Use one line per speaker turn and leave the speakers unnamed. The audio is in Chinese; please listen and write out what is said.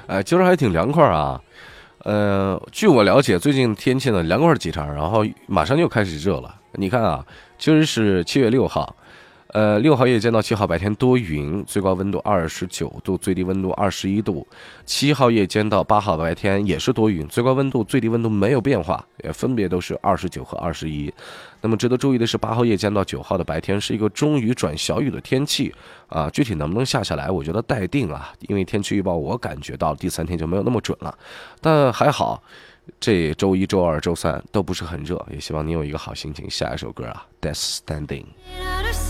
今儿还挺凉快啊。据我了解，最近天气呢凉快几场，然后马上就开始热了。你看啊，今儿是7月6号。6号夜间到7号白天多云，最高温度29度，最低温度21度。7号夜间到8号白天也是多云，最高温度、最低温度没有变化，也分别都是29和21。那么值得注意的是，8号夜间到9号的白天是一个中雨转小雨的天气啊，具体能不能下下来，我觉得待定啊，因为天气预报我感觉到第3天就没有那么准了，但还好。这周1、周2、周3都不是很热，也希望你有一个好心情。下一首歌啊，Death Standing。